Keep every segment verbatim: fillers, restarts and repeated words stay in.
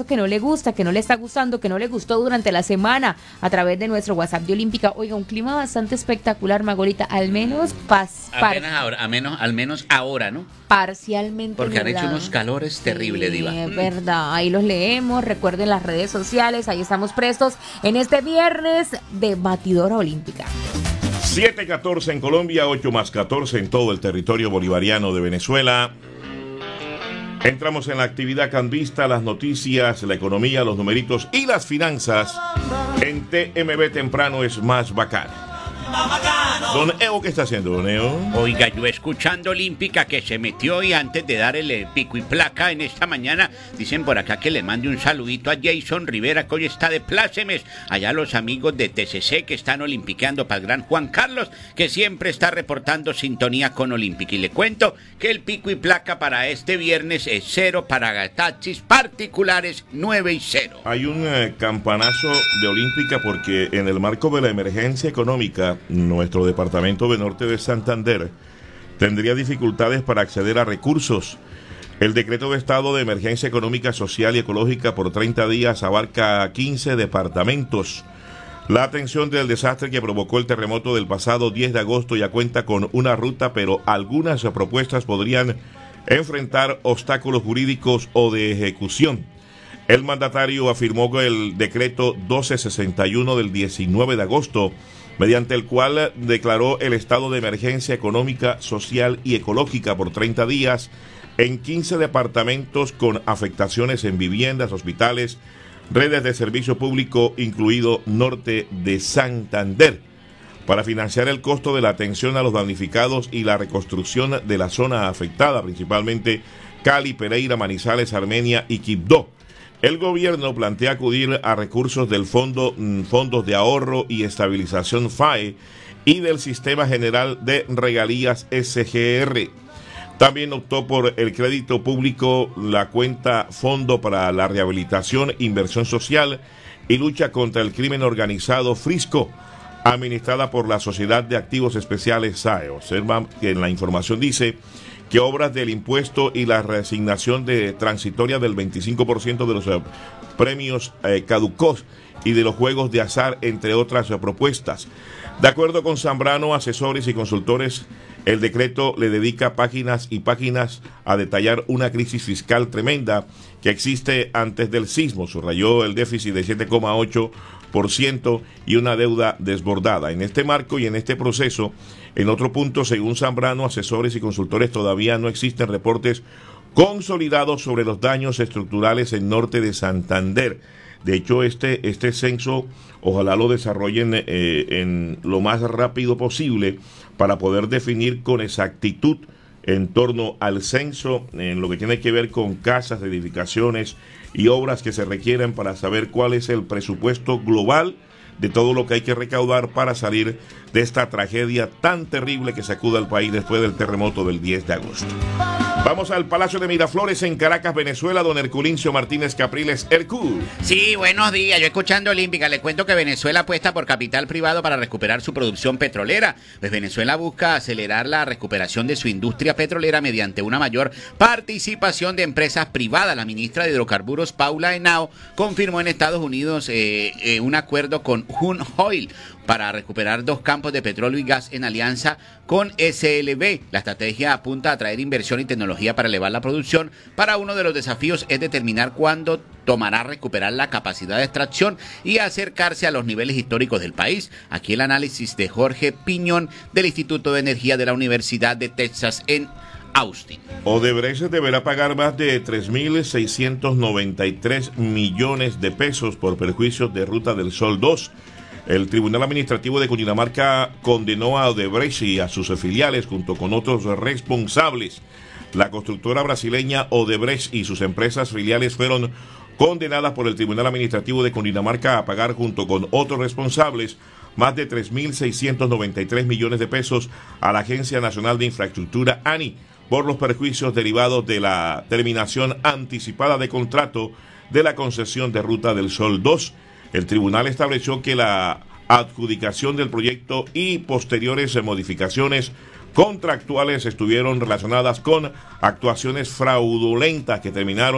eso que no le gusta, que no le está gustando, que no le gustó durante la semana a través de nuestro WhatsApp de Olímpica. Oiga, un clima bastante espectacular, Magolita, al menos pas, par, Apenas ahora, a menos, al menos ahora, ¿no? parcialmente Porque han hecho nublado. unos calores terribles, Sí, Diva. es verdad, ahí los leemos, recuerden las redes sociales, ahí estamos prestos en este viernes de Batidora Olímpica. siete catorce en Colombia, ocho más catorce en todo el territorio bolivariano de Venezuela. Entramos en la actividad cambista, las noticias, la economía, los numeritos y las finanzas. En T M B temprano es más bacano. Don Evo, ¿qué está haciendo, Don Evo? Oiga, yo escuchando Olímpica que se metió y antes de dar el eh, pico y placa en esta mañana, dicen por acá que le mande un saludito a Jason Rivera, que hoy está de plácemes, allá los amigos de T C C que están olimpiqueando, para el gran Juan Carlos, que siempre está reportando sintonía con Olímpica. Y le cuento que el pico y placa para este viernes es cero, para taxis particulares nueve y cero. Hay un eh, campanazo de Olímpica porque en el marco de la emergencia económica, nuestro departamento de Norte de Santander tendría dificultades para acceder a recursos. El decreto de estado de emergencia económica, social y ecológica por treinta días abarca quince departamentos. La atención del desastre que provocó el terremoto del pasado diez de agosto ya cuenta con una ruta, pero algunas propuestas podrían enfrentar obstáculos jurídicos o de ejecución. El mandatario afirmó que el decreto doce sesenta y uno del diecinueve de agosto, mediante el cual declaró el estado de emergencia económica, social y ecológica por treinta días en quince departamentos con afectaciones en viviendas, hospitales, redes de servicio público, incluido Norte de Santander, para financiar el costo de la atención a los damnificados y la reconstrucción de la zona afectada, principalmente Cali, Pereira, Manizales, Armenia y Quibdó. El gobierno plantea acudir a recursos del Fondo Fondos de Ahorro y Estabilización F A E y del Sistema General de Regalías S G R. También optó por el crédito público, la cuenta Fondo para la Rehabilitación, Inversión Social y Lucha contra el Crimen Organizado Frisco, administrada por la Sociedad de Activos Especiales S A E. Observa que en la información dice que obras del impuesto y la reasignación de transitoria del veinticinco por ciento de los eh, premios eh, caducos y de los juegos de azar, entre otras eh, propuestas. De acuerdo con Zambrano, asesores y consultores, el decreto le dedica páginas y páginas a detallar una crisis fiscal tremenda que existe antes del sismo. Subrayó el déficit de siete coma ocho por ciento y una deuda desbordada. En este marco y en este proceso, en otro punto, según Zambrano, asesores y consultores, todavía no existen reportes consolidados sobre los daños estructurales en Norte de Santander. De hecho, este, este censo, ojalá lo desarrollen eh, en lo más rápido posible para poder definir con exactitud en torno al censo, en lo que tiene que ver con casas, edificaciones y obras que se requieren para saber cuál es el presupuesto global de todo lo que hay que recaudar para salir de esta tragedia tan terrible que sacude al país después del terremoto del diez de agosto. Vamos al Palacio de Miraflores en Caracas, Venezuela, don Herculincio Martínez Capriles, Hercul. Sí, buenos días. Yo escuchando Olímpica, le cuento que Venezuela apuesta por capital privado para recuperar su producción petrolera. Pues Venezuela busca acelerar la recuperación de su industria petrolera mediante una mayor participación de empresas privadas. La ministra de Hidrocarburos, Paula Henao, confirmó en Estados Unidos eh, eh, un acuerdo con Hun Oil para recuperar dos campos de petróleo y gas en alianza con S L B. La estrategia apunta a atraer inversión y tecnología para elevar la producción. Para uno de los desafíos es determinar cuándo tomará recuperar la capacidad de extracción y acercarse a los niveles históricos del país. Aquí el análisis de Jorge Piñón del Instituto de Energía de la Universidad de Texas en Austin. Odebrecht deberá pagar más de tres mil seiscientos noventa y tres millones de pesos por perjuicios de Ruta del Sol dos. El Tribunal Administrativo de Cundinamarca condenó a Odebrecht y a sus filiales junto con otros responsables. La constructora brasileña Odebrecht y sus empresas filiales fueron condenadas por el Tribunal Administrativo de Cundinamarca a pagar junto con otros responsables más de tres mil seiscientos noventa y tres millones de pesos a la Agencia Nacional de Infraestructura, ANI, por los perjuicios derivados de la terminación anticipada de contrato de la concesión de Ruta del Sol dos. El tribunal estableció que la adjudicación del proyecto y posteriores modificaciones contractuales estuvieron relacionadas con actuaciones fraudulentas que terminaron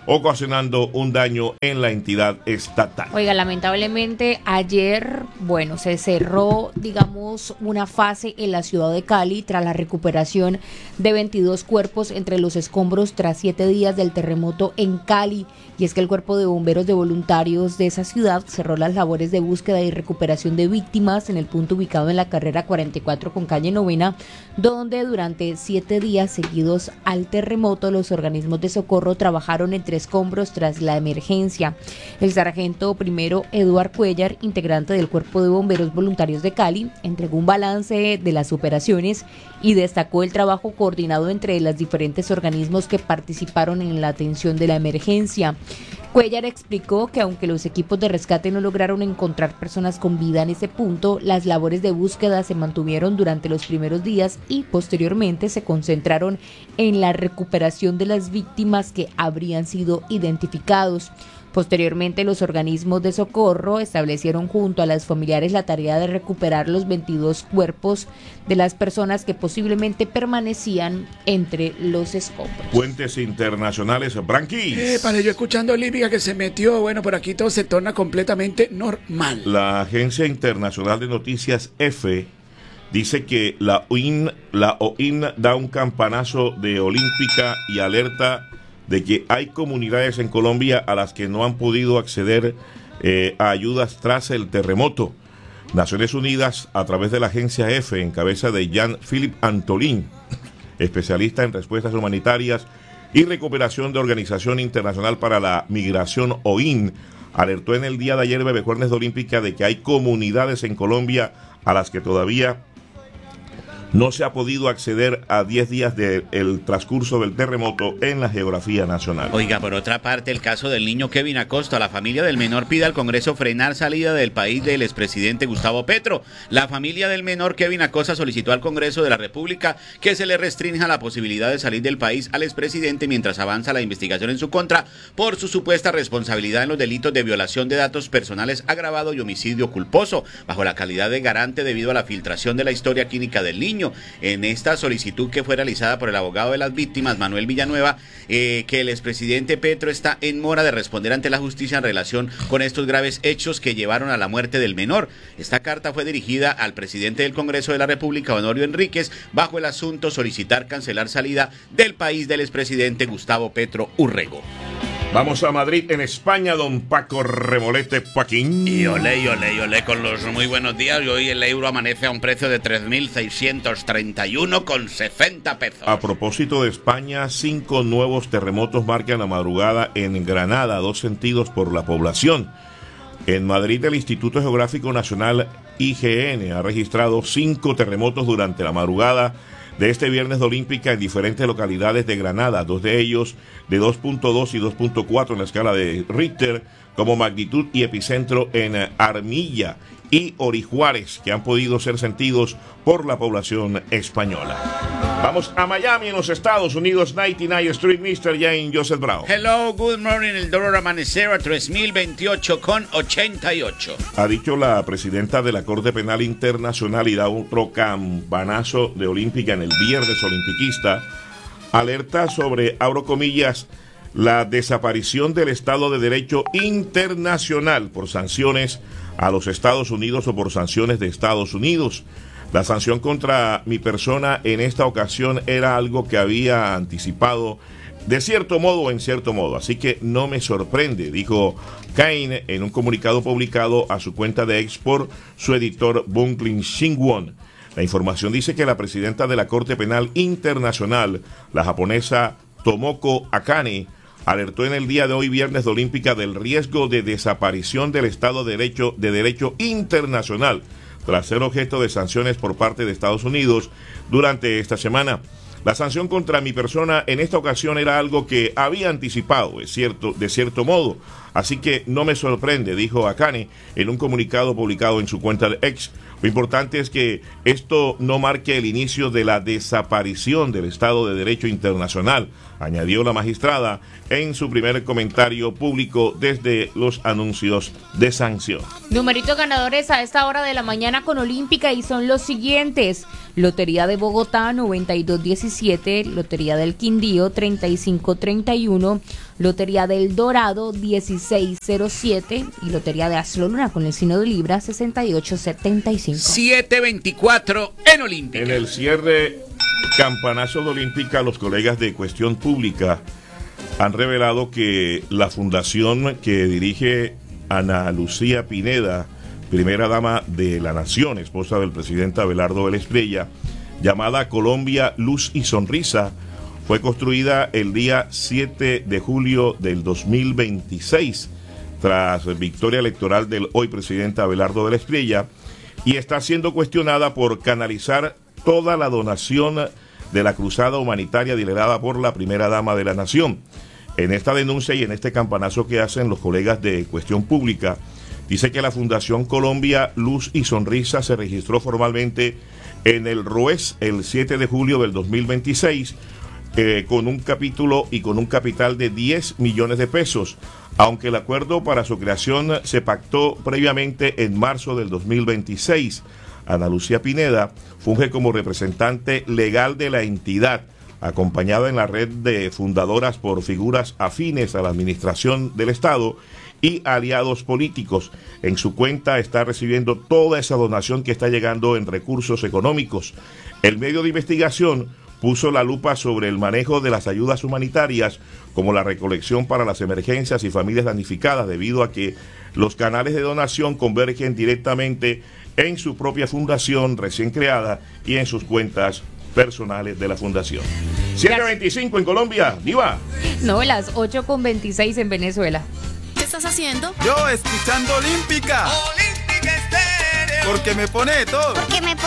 ocasionando un daño en la entidad estatal. Oiga, lamentablemente ayer, bueno, se cerró, digamos, una fase en la ciudad de Cali tras la recuperación de veintidós cuerpos entre los escombros tras siete días del terremoto en Cali. Y es que el Cuerpo de Bomberos de Voluntarios de esa ciudad cerró las labores de búsqueda y recuperación de víctimas en el punto ubicado en la carrera cuarenta y cuatro con calle Novena, donde durante siete días seguidos al terremoto los organismos de socorro trabajaron entre escombros tras la emergencia. El sargento primero Eduard Cuellar, integrante del Cuerpo de Bomberos Voluntarios de Cali, entregó un balance de las operaciones y destacó el trabajo coordinado entre los diferentes organismos que participaron en la atención de la emergencia. Cuellar explicó que aunque los equipos de rescate no lograron encontrar personas con vida en ese punto, las labores de búsqueda se mantuvieron durante los primeros días y posteriormente se concentraron en la recuperación de las víctimas que habrían sido identificados. Posteriormente, los organismos de socorro establecieron junto a las familiares la tarea de recuperar los veintidós cuerpos de las personas que posiblemente permanecían entre los escombros. Puentes internacionales, Branquis. Eh, para yo escuchando Olímpica que se metió, bueno, por aquí todo se torna completamente normal. La Agencia Internacional de Noticias EFE dice que la O I N, la O I N da un campanazo de Olímpica y alerta de que hay comunidades en Colombia a las que no han podido acceder eh, a ayudas tras el terremoto. Naciones Unidas, a través de la agencia EFE, en cabeza de Jean-Philippe Antolin, especialista en respuestas humanitarias y recuperación de Organización Internacional para la Migración O I N, alertó en el día de ayer, Bebe Jueves de Olímpica, de que hay comunidades en Colombia a las que todavía no se ha podido acceder a diez días del transcurso del terremoto en la geografía nacional. Oiga, por otra parte, el caso del niño Kevin Acosta. La familia del menor pide al Congreso frenar salida del país del expresidente Gustavo Petro. La familia del menor Kevin Acosta solicitó al Congreso de la República que se le restrinja la posibilidad de salir del país al expresidente mientras avanza la investigación en su contra por su supuesta responsabilidad en los delitos de violación de datos personales agravado y homicidio culposo, bajo la calidad de garante debido a la filtración de la historia clínica del niño. En esta solicitud que fue realizada por el abogado de las víctimas, Manuel Villanueva, eh, que el expresidente Petro está en mora de responder ante la justicia en relación con estos graves hechos que llevaron a la muerte del menor. Esta carta fue dirigida al presidente del Congreso de la República, Honorio Enríquez, bajo el asunto solicitar cancelar salida del país del expresidente Gustavo Petro Urrego. Vamos a Madrid, en España, don Paco Remolete Paquín. Y olé, y olé, y olé con los muy buenos días. Y hoy el euro amanece a un precio de tres mil seiscientos treinta y uno con sesenta pesos. A propósito de España, cinco nuevos terremotos marcan la madrugada en Granada, dos sentidos por la población. En Madrid, el Instituto Geográfico Nacional I G N ha registrado cinco terremotos durante la madrugada de este viernes de Olímpica en diferentes localidades de Granada, dos de ellos de dos punto dos y dos punto cuatro en la escala de Richter, como magnitud y epicentro en Armilla y Orihuares, que han podido ser sentidos por la población española. Vamos a Miami, en los Estados Unidos, noventa y nueve Street, mister Jane Joseph Brown. Hello, good morning, el dólar amanecer a tres mil veintiocho con ochenta y ocho. Ha dicho la presidenta de la Corte Penal Internacional y da otro campanazo de Olímpica en el viernes olimpiquista. Alerta sobre, abro comillas, la desaparición del Estado de Derecho internacional por sanciones a los Estados Unidos o por sanciones de Estados Unidos. La sanción contra mi persona en esta ocasión era algo que había anticipado de cierto modo o en cierto modo, así que no me sorprende, dijo Cain en un comunicado publicado a su cuenta de X por su editor Bunklin Shinwon. La información dice que la presidenta de la Corte Penal Internacional, la japonesa Tomoko Akane, alertó en el día de hoy, viernes de Olímpica, del riesgo de desaparición del Estado de Derecho, de Derecho internacional tras ser objeto de sanciones por parte de Estados Unidos durante esta semana. La sanción contra mi persona en esta ocasión era algo que había anticipado, es cierto, de cierto modo, así que no me sorprende, dijo Akane en un comunicado publicado en su cuenta de X. Lo importante es que esto no marque el inicio de la desaparición del Estado de Derecho internacional, añadió la magistrada en su primer comentario público desde los anuncios de sanción. Numeritos ganadores a esta hora de la mañana con Olímpica y son los siguientes. Lotería de Bogotá noventa y dos diecisiete, Lotería del Quindío treinta y cinco treinta y uno, Lotería del Dorado dieciséis cero siete y Lotería de Asloluna con el signo de Libra sesenta y ocho setenta y cinco. siete veinticuatro en Olímpica. En el cierre campanazo de Olímpica, los colegas de Cuestión Pública han revelado que la fundación que dirige Ana Lucía Pineda, primera dama de la nación, esposa del presidente Abelardo de la Espriella, llamada Colombia Luz y Sonrisa, fue construida el día siete de julio del dos mil veintiséis, tras victoria electoral del hoy presidente Abelardo de la Espriella, y está siendo cuestionada por canalizar toda la donación de la cruzada humanitaria liderada por la primera dama de la nación. En esta denuncia y en este campanazo que hacen los colegas de Cuestión Pública, dice que la Fundación Colombia Luz y Sonrisa se registró formalmente en el R O E S el siete de julio del dos mil veintiséis eh, con un capítulo y con un capital de diez millones de pesos, aunque el acuerdo para su creación se pactó previamente en marzo del dos mil veintiséis. Ana Lucía Pineda funge como representante legal de la entidad, acompañada en la red de fundadoras por figuras afines a la administración del Estado y aliados políticos. En su cuenta está recibiendo toda esa donación que está llegando en recursos económicos. El medio de investigación puso la lupa sobre el manejo de las ayudas humanitarias, como la recolección para las emergencias y familias damnificadas, debido a que los canales de donación convergen directamente en su propia fundación recién creada y en sus cuentas personales de la fundación. siete veinticinco en Colombia, Diva. No, las ocho con veintiséis en Venezuela. ¿Qué estás haciendo? Yo escuchando Olímpica. Olímpica Estéreo. Porque me pone todo. Porque me pone